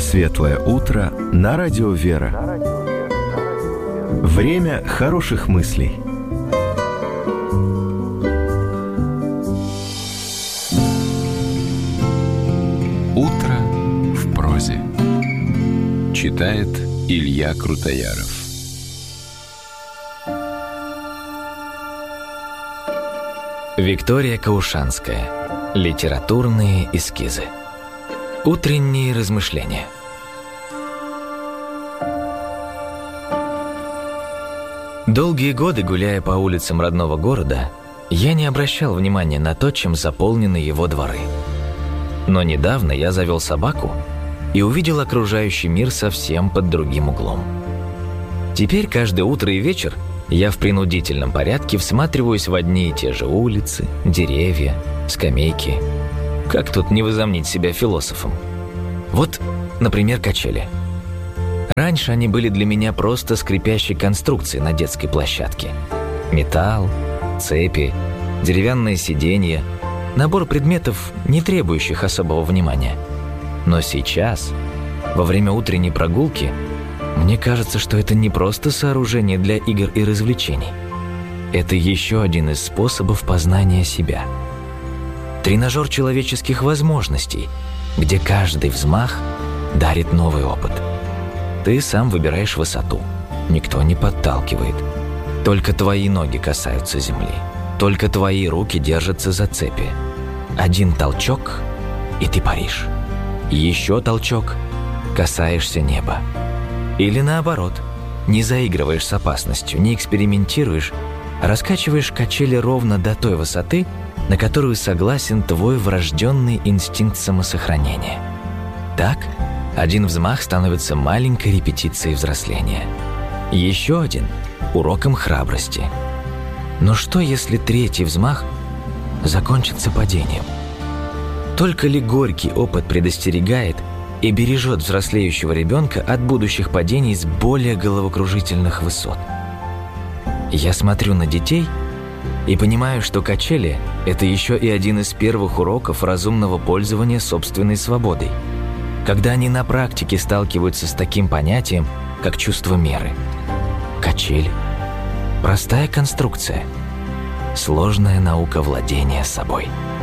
Светлое утро на радио Вера. Время хороших мыслей. Утро в прозе. Читает Илья Крутояров. Виктория Каушанская. Литературные эскизы. Утренние размышления. Долгие годы, гуляя по улицам родного города, я не обращал внимания на то, чем заполнены его дворы. Но недавно я завел собаку и увидел окружающий мир совсем под другим углом. Теперь каждое утро и вечер я в принудительном порядке всматриваюсь в одни и те же улицы, деревья, скамейки. Как тут не возомнить себя философом? Вот, например, качели. Раньше они были для меня просто скрипящей конструкцией на детской площадке. Металл, цепи, деревянные сиденья, набор предметов, не требующих особого внимания. Но сейчас, во время утренней прогулки, мне кажется, что это не просто сооружение для игр и развлечений. Это еще один из способов познания себя. Тренажер человеческих возможностей, где каждый взмах дарит новый опыт. Ты сам выбираешь высоту, никто не подталкивает. Только твои ноги касаются земли, только твои руки держатся за цепи. Один толчок, и ты паришь. Еще толчок, касаешься неба. Или наоборот, не заигрываешь с опасностью, не экспериментируешь, а раскачиваешь качели ровно до той высоты, на которую согласен твой врожденный инстинкт самосохранения. Так, один взмах становится маленькой репетицией взросления. Еще один – уроком храбрости. Но что, если третий взмах закончится падением? Только ли горький опыт предостерегает и бережет взрослеющего ребенка от будущих падений с более головокружительных высот? Я смотрю на детей и понимаю, что качели – это еще и один из первых уроков разумного пользования собственной свободой, когда они на практике сталкиваются с таким понятием, как чувство меры. Качели – простая конструкция, сложная наука владения собой.